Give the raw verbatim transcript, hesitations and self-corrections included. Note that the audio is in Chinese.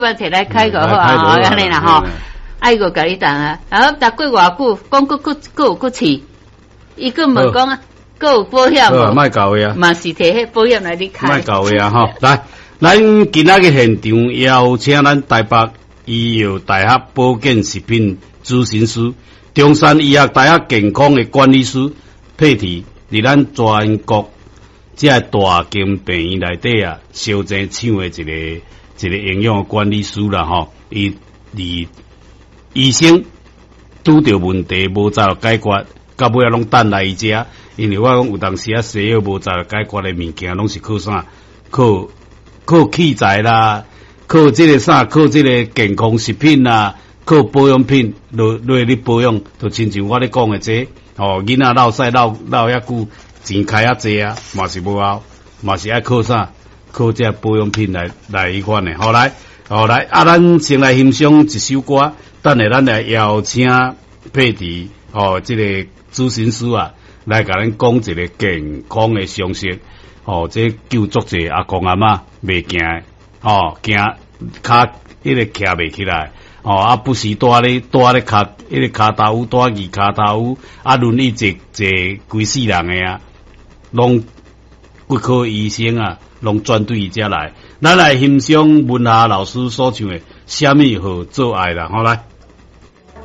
不摕来开个好啊，安尼啦吼。啊，伊个甲你谈啊，然后达过偌久，讲佫佫佫有佫试，伊佫问讲啊，佫有保险无？ 莫搞话啊！ 嘛是摕迄保险来你开。 莫搞话啊！吼，来，咱今仔日现场邀请咱台北医药大学保健食品咨询师、中山医学大学健康的管理师佩提，伫咱全国这大间病院内底啊，小正抢的一个一个营养管理师啦吼，伊离。医生拄着问题无早解决，到尾啊拢等来伊遮，因为我讲有当时啊西药无早解决的物件，拢是靠啥？靠靠器材啦，靠这个啥？靠这个健康食品啦，靠保养品落落去保养，就亲像我咧讲的这，哦，囡仔老屎老老遐久，钱开遐济啊，嘛是无效，嘛是爱靠啥？靠这保养品来来迄款的。好来，好来，啊，咱先来欣赏一首歌。等下，咱来邀请佩蒂哦，这个咨询师啊，来甲咱讲一个健康的常识。哦，这救足者阿公阿嬷袂惊的，哦，惊骹迄个徛袂起来，哦，啊，不时带咧带咧骹迄个骹头乌带二骹头乌，啊，轮椅坐坐规世人的啊，拢骨科医生啊，拢转对伊遮来。咱来欣赏文夏老师所唱的《虾米好做爱》啦，好来。